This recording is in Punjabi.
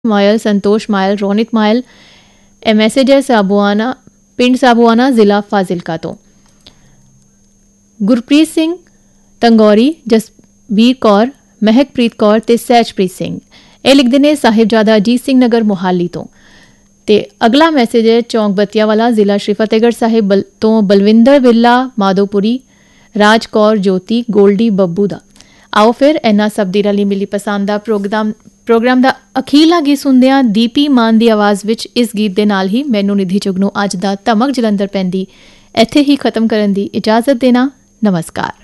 ਮਾਇਲ, ਸੰਤੋਸ਼ ਮਾਇਲ, ਰੋਨਿਤ ਮਾਇਲ। ਇਹ ਮੈਸੇਜ ਹੈ ਸਾਬੂਆਨਾ, ਪਿੰਡ ਸਾਬੂਆਨਾ, ਜ਼ਿਲ੍ਹਾ ਫਾਜ਼ਿਲਕਾ ਤੋਂ। ਗੁਰਪ੍ਰੀਤ ਸਿੰਘ ਤੰਗੌਰੀ, ਜਸਬੀਰ ਕੌਰ, ਮਹਿਕਪ੍ਰੀਤ ਕੌਰ ਤੇ ਸਹਿਜਪ੍ਰੀਤ ਸਿੰਘ ਇਹ ਲਿਖਦੇ ਨੇ ਸਾਹਿਬਜ਼ਾਦਾ ਅਜੀਤ ਸਿੰਘ ਨਗਰ ਮੋਹਾਲੀ ਤੋਂ। ਤੇ ਅਗਲਾ ਮੈਸੇਜ ਹੈ ਚੌਂਕ ਬੱਤੀਆ ਵਾਲਾ, ਜ਼ਿਲ੍ਹਾ ਸ਼੍ਰੀ ਫਤਿਹਗੜ੍ਹ ਸਾਹਿਬ ਤੋਂ ਬਲਵਿੰਦਰ ਵਿੱਲਾ, ਮਾਧੋਪੁਰੀ, ਰਾਜ ਕੌਰ, ਜੋਤੀ, ਗੋਲਡੀ, ਬੱਬੂ ਦਾ। ਆਓ ਫਿਰ ਇਹਨਾਂ ਸਭ ਦੀ ਰਲੀ ਮਿਲੀ ਪਸੰਦ ਦਾ ਪ੍ਰੋਗਰਾਮ ਦਾ ਅਖੀਰਲਾ ਗੀਤ ਸੁਣਦੇ ਹਾਂ ਦੀਪੀ ਮਾਨ ਦੀ ਆਵਾਜ਼ ਵਿੱਚ। ਇਸ ਗੀਤ ਦੇ ਨਾਲ ਹੀ ਮੈਨੂੰ ਨਿਧੀ ਚੁਗ ਨੂੰ ਅੱਜ ਦਾ ਧਮਕ ਜਲੰਧਰ ਪੈਂਦੀ ਇੱਥੇ ਹੀ ਖਤਮ ਕਰਨ ਦੀ ਇਜਾਜ਼ਤ ਦੇਣਾ। ਨਮਸਕਾਰ।